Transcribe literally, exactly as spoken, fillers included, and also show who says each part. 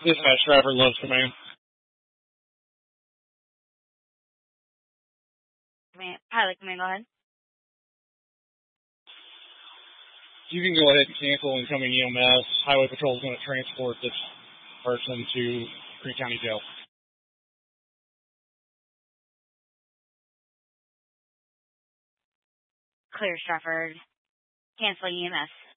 Speaker 1: Dispatch driver loves command.
Speaker 2: Command, pilot command, go ahead.
Speaker 1: You can go ahead and cancel incoming E M S. Highway Patrol is going to transport this person to Greene County Jail.
Speaker 2: Clear, Stratford. Cancel E M S.